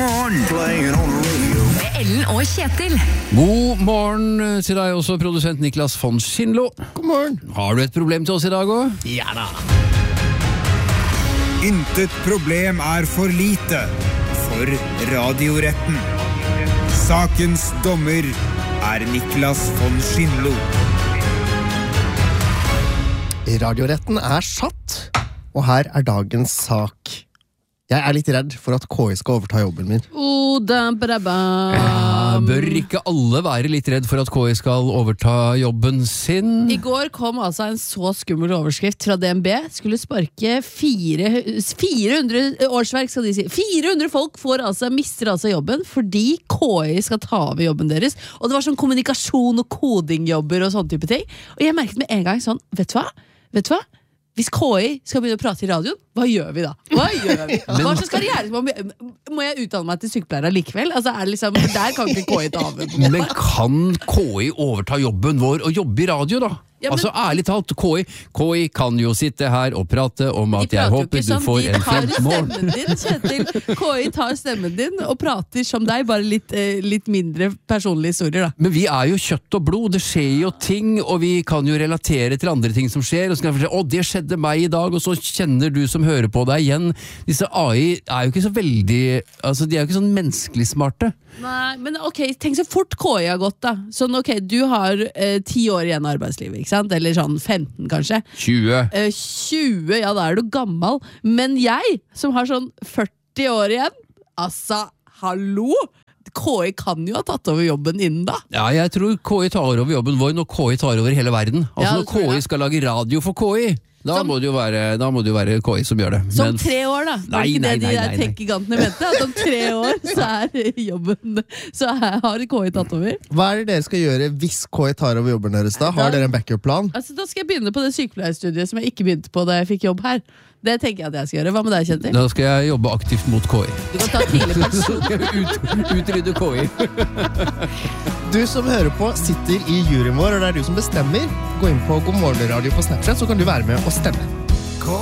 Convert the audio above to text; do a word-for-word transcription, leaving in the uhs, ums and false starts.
morgen. Playing on the radio. Med Ellen og Kjetil. God morgen til deg også, produsent Niklas von Schindlo. God morgen. Har du et problem til oss i dag også? Ja da. Intet problem er for lite for radioretten. Sakens dommer er Niklas von Schindlo. Radioretten er satt, og her er dagens sak. Jeg er litt redd for at K I skal overta jobben min. Oh, da, ba, ba. Ja, bør ikke alle være litt redd for at K I skal overta jobben sin? I går kom altså en så skummel overskrift fra D N B. Skulle sparke fire, fire hundre årsverk, skal de si. fire hundre folk får altså, mister altså jobben fordi K I skal ta over jobben deres. Og det var sånn kommunikasjon og kodingjobber og sånne type ting. Og jeg merket med en gang sånn, vet du hva? Vet du hva? Hvis K I skal begynne å prate i radioen, hva gjør vi da? Hva gjør vi? Hva slags karriere? Må jeg utdanne meg til sykepleier likevel? Altså, er det liksom, der kan ikke K I ta over. Men kan K I overta jobben vår og jobbe i radio da? Ja, men, altså ærlig talt, K I, K I kan jo sitte her og prate om at jeg håper du får en femten år. De tar stemmen din, Kjetil. K I tar stemmen din og prater som deg, bare litt, eh, litt mindre personlige historier da. Men vi er jo kjøtt og blod, det skjer jo ting, og vi kan jo relatere til andre ting som skjer, og så kan jeg fortelle, å det skjedde meg i dag, og så kjenner du som hører på deg igjen. Disse A I er jo ikke så veldig, altså de er jo ikke sånn menneskelig smarte. Nei, men ok, tenk så fort K I har gått da. Sånn ok, du har eh, ti år igjen av arbeidslivet, ikke sant? Eller sånn femten kanskje. tjue. Eh, tjue, ja da er du gammel. Men jeg, som har sånn førti år igjen, altså, hallo? K I kan jo ha tatt over jobben innen da. Ja, jeg tror K I tar over jobben vår når K I tar over hele verden. Altså Ja, når K I skal lage radio for K I, da, Som- må det jo være, da må det jo være K I som gjør det. Som Men- tre år da. Det var Nei, ikke nei, det de nei, der nei, nei. tech-gigantene mente. At om tre år så er jobben, så er, har K I tatt over. Hva er det dere skal gjøre hvis K I tar over jobben deres da? Har Da- dere en backup-plan? Altså, da skal jeg begynne på det sykepleierstudiet som jeg ikke begynte på da jeg fikk jobb her. Det tenker jeg at jeg skal gjøre. Hva med deg, Kjetil? Da skal jeg jobbe aktivt mot K I. Du kan ta tidlig pensjon. Ut, utrydde K I. Du som hører på sitter i juryen vår, og det er du som bestemmer. Gå inn på God morgen radio på Snapchat, så kan du være med og stemme.